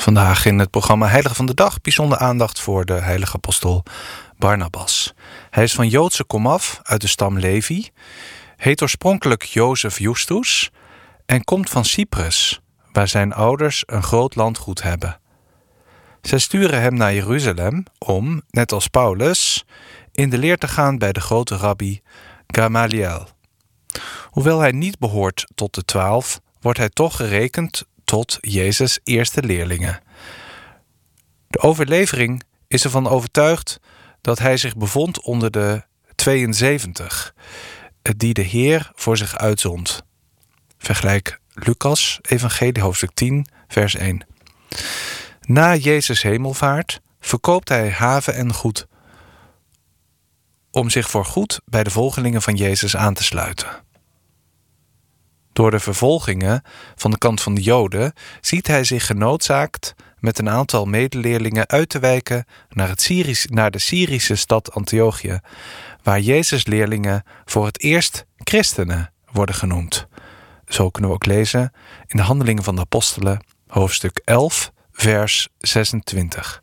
Vandaag in het programma Heilige van de Dag bijzonder aandacht voor de heilige apostel Barnabas. Hij is van Joodse komaf uit de stam Levi, heet oorspronkelijk Jozef Justus en komt van Cyprus, waar zijn ouders een groot landgoed hebben. Zij sturen hem naar Jeruzalem om, net als Paulus, in de leer te gaan bij de grote rabbi Gamaliel. Hoewel hij niet behoort tot de 12, wordt hij toch gerekend tot Jezus' eerste leerlingen. De overlevering is ervan overtuigd dat hij zich bevond onder de 72, die de Heer voor zich uitzond. Vergelijk Lucas, evangelie hoofdstuk 10, vers 1. Na Jezus' hemelvaart verkoopt hij haven en goed om zich voorgoed bij de volgelingen van Jezus aan te sluiten. Door de vervolgingen van de kant van de Joden ziet hij zich genoodzaakt met een aantal medeleerlingen uit te wijken naar de Syrische stad Antiochië, waar Jezus' leerlingen voor het eerst christenen worden genoemd. Zo kunnen we ook lezen in de Handelingen van de Apostelen, hoofdstuk 11, vers 26.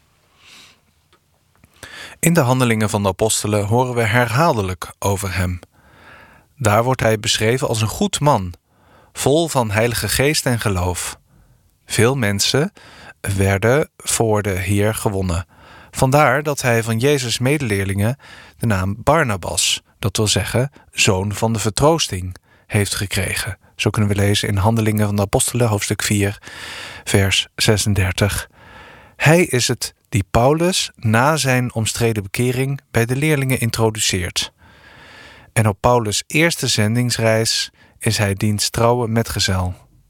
In de Handelingen van de Apostelen horen we herhaaldelijk over hem. Daar wordt hij beschreven als een goed man, vol van Heilige Geest en geloof. Veel mensen werden voor de Heer gewonnen. Vandaar dat hij van Jezus' medeleerlingen de naam Barnabas, dat wil zeggen zoon van de vertroosting, heeft gekregen. Zo kunnen we lezen in Handelingen van de Apostelen, hoofdstuk 4, vers 36. Hij is het die Paulus na zijn omstreden bekering bij de leerlingen introduceert. En op Paulus' eerste zendingsreis is hij diens trouwe metgezel.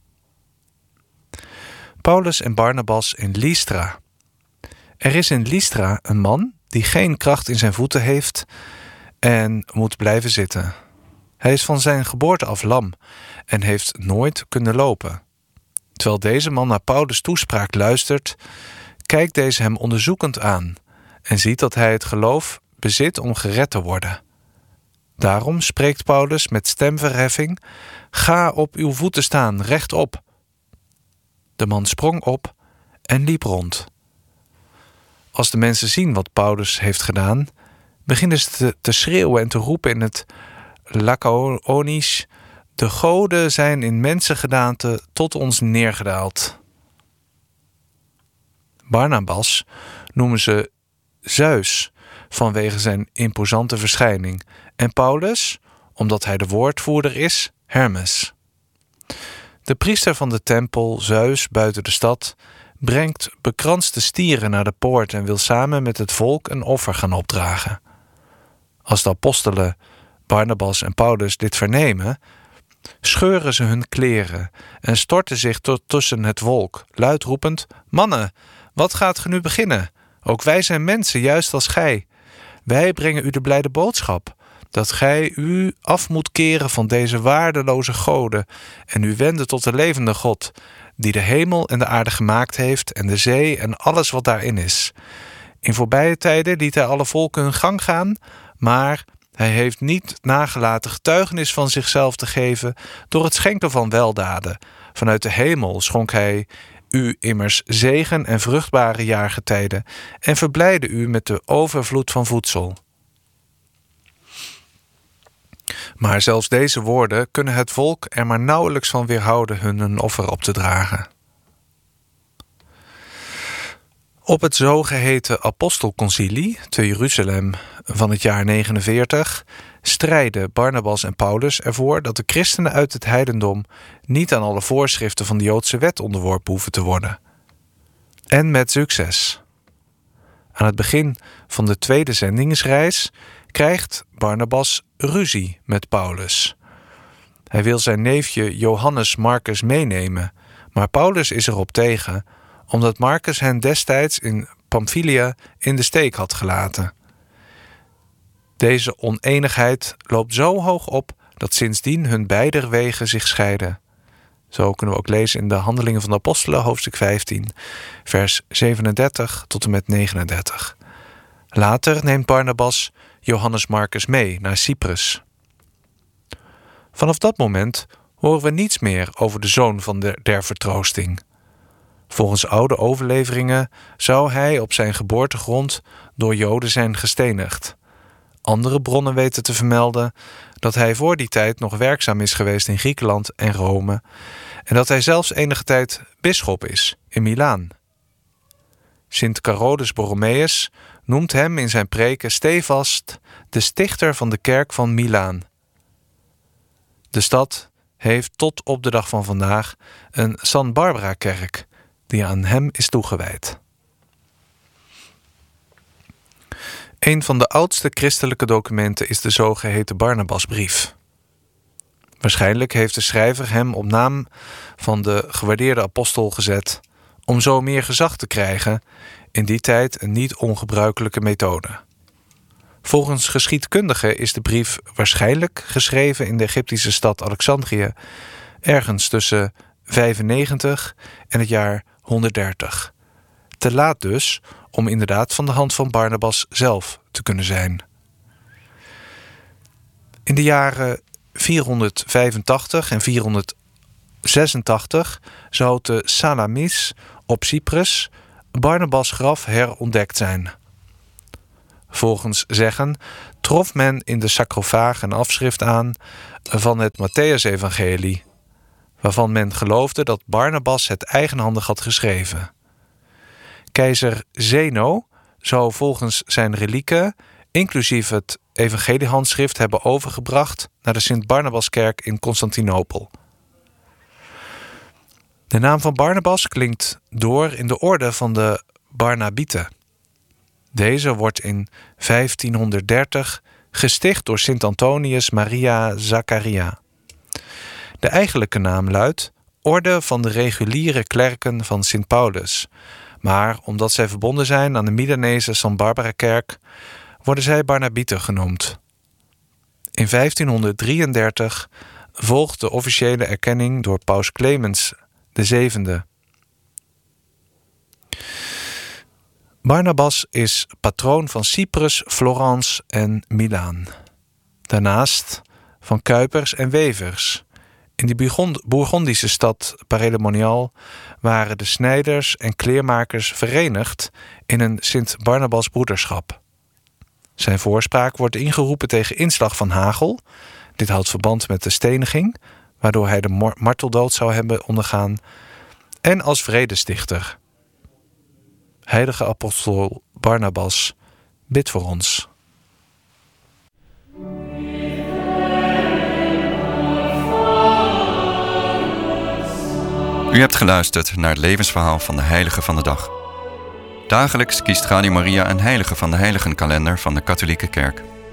Paulus en Barnabas in Lystra. Er is in Lystra een man die geen kracht in zijn voeten heeft en moet blijven zitten. Hij is van zijn geboorte af lam en heeft nooit kunnen lopen. Terwijl deze man naar Paulus' toespraak luistert, kijkt deze hem onderzoekend aan en ziet dat hij het geloof bezit om gered te worden. Daarom spreekt Paulus met stemverheffing: ga op uw voeten staan, rechtop. De man sprong op en liep rond. Als de mensen zien wat Paulus heeft gedaan, beginnen ze te schreeuwen en te roepen in het Lycaonisch: de goden zijn in mensengedaante tot ons neergedaald. Barnabas noemen ze Zeus vanwege zijn imposante verschijning en Paulus, omdat hij de woordvoerder is, Hermes. De priester van de tempel, Zeus, buiten de stad, brengt bekranste stieren naar de poort en wil samen met het volk een offer gaan opdragen. Als de apostelen Barnabas en Paulus dit vernemen, scheuren ze hun kleren en storten zich tussen het volk, luid roepend: mannen, wat gaat ge nu beginnen? Ook wij zijn mensen, juist als gij. Wij brengen u de blijde boodschap, dat gij u af moet keren van deze waardeloze goden en u wenden tot de levende God, die de hemel en de aarde gemaakt heeft en de zee en alles wat daarin is. In voorbije tijden liet hij alle volken hun gang gaan, maar hij heeft niet nagelaten getuigenis van zichzelf te geven door het schenken van weldaden. Vanuit de hemel schonk hij u immers zegen en vruchtbare jaargetijden en verblijde u met de overvloed van voedsel. Maar zelfs deze woorden kunnen het volk er maar nauwelijks van weerhouden hun een offer op te dragen. Op het zogeheten apostelconcilie te Jeruzalem van het jaar 49 strijden Barnabas en Paulus ervoor dat de christenen uit het heidendom niet aan alle voorschriften van de Joodse wet onderworpen hoeven te worden. En met succes. Aan het begin van de tweede zendingsreis krijgt Barnabas ruzie met Paulus. Hij wil zijn neefje Johannes Marcus meenemen, maar Paulus is erop tegen, omdat Marcus hen destijds in Pamphylia in de steek had gelaten. Deze oneenigheid loopt zo hoog op dat sindsdien hun beider wegen zich scheiden. Zo kunnen we ook lezen in de Handelingen van de Apostelen, hoofdstuk 15, vers 37 tot en met 39. Later neemt Barnabas Johannes Marcus mee naar Cyprus. Vanaf dat moment horen we niets meer over de zoon van der vertroosting. Volgens oude overleveringen zou hij op zijn geboortegrond door Joden zijn gestenigd. Andere bronnen weten te vermelden dat hij voor die tijd nog werkzaam is geweest in Griekenland en Rome en dat hij zelfs enige tijd bisschop is in Milaan. Sint Carolus Borromeus noemt hem in zijn preken stevast de stichter van de kerk van Milaan. De stad heeft tot op de dag van vandaag een San Barbara-kerk die aan hem is toegewijd. Een van de oudste christelijke documenten is de zogeheten Barnabasbrief. Waarschijnlijk heeft de schrijver hem op naam van de gewaardeerde apostel gezet om zo meer gezag te krijgen, in die tijd een niet ongebruikelijke methode. Volgens geschiedkundigen is de brief waarschijnlijk geschreven in de Egyptische stad Alexandrië, ergens tussen 95 en het jaar 130. Te laat dus om inderdaad van de hand van Barnabas zelf te kunnen zijn. In de jaren 485 en 486 zou te Salamis op Cyprus Barnabas' graf herontdekt zijn. Volgens zeggen trof men in de sarcofaag een afschrift aan van het Matthäus-evangelie, waarvan men geloofde dat Barnabas het eigenhandig had geschreven. Keizer Zeno zou volgens zijn relieken, inclusief het evangeliehandschrift, hebben overgebracht naar de Sint-Barnabaskerk in Constantinopel. De naam van Barnabas klinkt door in de orde van de Barnabieten. Deze wordt in 1530 gesticht door Sint Antonius Maria Zaccaria. De eigenlijke naam luidt Orde van de reguliere klerken van Sint Paulus, maar omdat zij verbonden zijn aan de Milanese San Barbara-kerk, worden zij Barnabieten genoemd. In 1533 volgt de officiële erkenning door paus Clemens VII. Barnabas is patroon van Cyprus, Florence en Milaan. Daarnaast van kuipers en wevers. In die Bourgondische stad Paray-le-Monial waren de snijders en kleermakers verenigd in een Sint-Barnabas broederschap. Zijn voorspraak wordt ingeroepen tegen inslag van hagel. Dit houdt verband met de steniging, waardoor hij de marteldood zou hebben ondergaan, en als vredestichter. Heilige apostel Barnabas, bid voor ons. U hebt geluisterd naar het levensverhaal van de heilige van de dag. Dagelijks kiest Radio Maria een heilige van de heiligenkalender van de Katholieke Kerk.